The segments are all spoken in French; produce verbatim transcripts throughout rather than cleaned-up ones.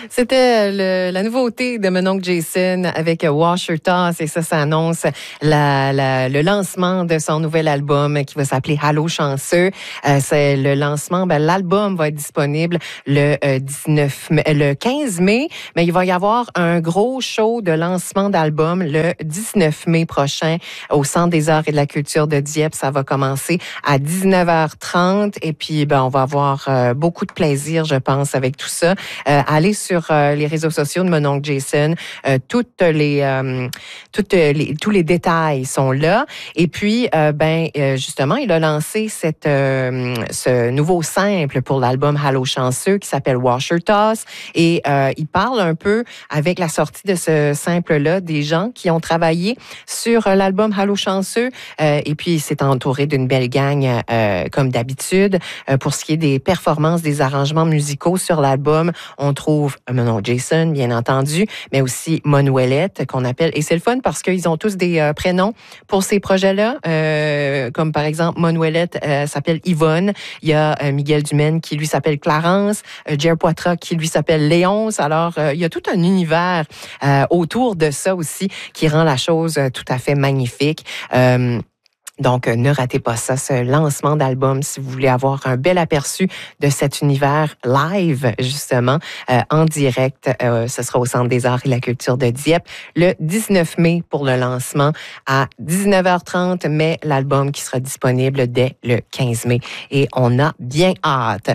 C'était le, la nouveauté de mon oncle Jason avec Washer Toss et ça, ça annonce la, la, le lancement de son nouvel album qui va s'appeler Allô chanceux. Euh, c'est le lancement, ben, l'album va être disponible le euh, dix-neuf mai, le quinze mai, mais il va y avoir un gros show de lancement d'album le dix-neuf mai prochain au Centre des arts et de la culture de Dieppe. Ça va commencer à dix-neuf heures trente et puis ben, on va avoir euh, beaucoup de plaisir, je pense, avec tout ça. Euh, allez sur euh, les réseaux sociaux de mon oncle Jason. Euh, toutes les, euh, toutes les, tous les détails sont là. Et puis, euh, ben, euh, justement, il a lancé cette, euh, ce nouveau simple pour l'album Allô chanceux qui s'appelle Washer Toss. Et euh, il parle un peu avec la sortie de ce simple-là des gens qui ont travaillé sur euh, l'album Allô chanceux. Euh, et puis, il s'est entouré d'une belle gang euh, comme d'habitude. Euh, pour ce qui est des performances, des arrangements musicaux sur l'album, on trouve mon oncle Jason, bien entendu, mais aussi Monouellette, qu'on appelle. Et c'est le fun parce qu'ils ont tous des euh, prénoms pour ces projets-là. Euh, comme par exemple, Monouellette euh, s'appelle Yvonne. Il y a euh, Miguel Dumaine qui lui s'appelle Clarence. Euh, Jer Poitras qui lui s'appelle Léonce. Alors, euh, il y a tout un univers euh, autour de ça aussi qui rend la chose euh, tout à fait magnifique. Euh, Donc, ne ratez pas ça, ce lancement d'album, si vous voulez avoir un bel aperçu de cet univers live, justement, euh, en direct. Euh, ce sera au Centre des arts et de la culture de Dieppe le dix-neuf mai pour le lancement à dix-neuf heures trente, mais l'album qui sera disponible dès le quinze mai. Et on a bien hâte.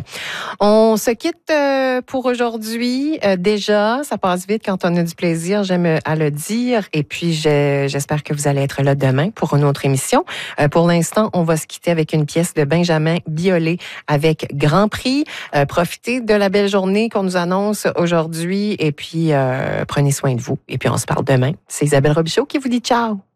On se quitte euh, pour aujourd'hui. Euh, déjà, ça passe vite quand on a du plaisir, j'aime à le dire. Et puis, je, j'espère que vous allez être là demain pour une autre émission. Euh, pour l'instant, on va se quitter avec une pièce de Benjamin Biolay avec Grand Prix. Euh, profitez de la belle journée qu'on nous annonce aujourd'hui et puis euh, prenez soin de vous. Et puis on se parle demain. C'est Isabelle Robichaud qui vous dit ciao.